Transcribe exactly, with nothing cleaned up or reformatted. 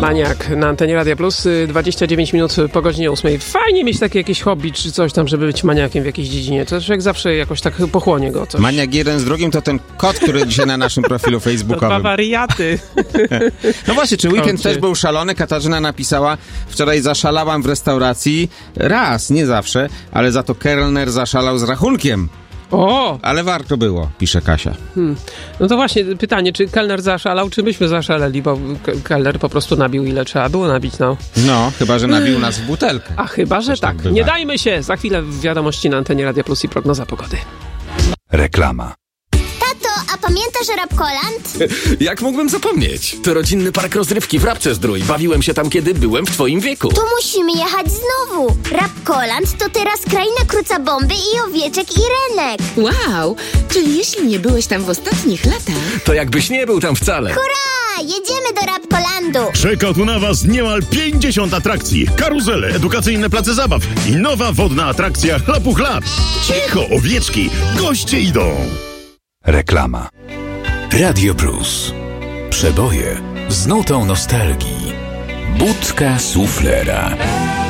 Maniak na antenie Radia Plus, dwadzieścia dziewięć minut po godzinie ósmej. Fajnie mieć takie jakieś hobby, czy coś tam, żeby być maniakiem w jakiejś dziedzinie. To jak zawsze jakoś tak pochłonie go coś. Maniak jeden z drugim to ten kot, który dzisiaj na naszym profilu facebookowym. To dwa wariaty. No właśnie, czy weekend Kończy. też był szalony? Katarzyna napisała, wczoraj zaszalałam w restauracji. Raz, nie zawsze, ale za to kelner zaszalał z rachunkiem. O! Ale warto było, pisze Kasia. Hmm. No to właśnie pytanie, czy kelner zaszalał, czy myśmy zaszaleli, bo ke- kelner po prostu nabił ile trzeba było nabić, no. No, chyba, że nabił nas w butelkę. A chyba, że Też tak tak. bywa. Nie dajmy się! Za chwilę w wiadomości na antenie Radia Plus i prognoza pogody. Reklama. Tato, a pamiętasz Rapkoland? Jak mógłbym zapomnieć? To rodzinny park rozrywki w Rabce Zdrój. Bawiłem się tam, kiedy byłem w twoim wieku. To musimy jechać znowu. Rapkoland to teraz kraina kruca bomby i owieczek i renek. Wow, czyli jeśli nie byłeś tam w ostatnich latach... To jakbyś nie był tam wcale. Hurra! Jedziemy do Rapkolandu. Czeka tu na was niemal pięćdziesiąt atrakcji, karuzele, edukacyjne place zabaw i nowa wodna atrakcja Chlapu Chlap. Cicho, owieczki, goście idą. Reklama. Radio Plus. Przeboje z nutą nostalgii. Budka suflera.